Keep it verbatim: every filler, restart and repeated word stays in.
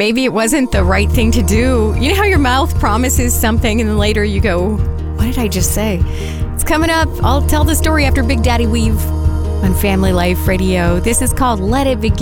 maybe it wasn't the right thing to do. You know how your mouth promises something and then later you go, what did I just say? It's coming up. I'll tell the story after Big Daddy Weave on Family Life Radio. This is called Let It Begin.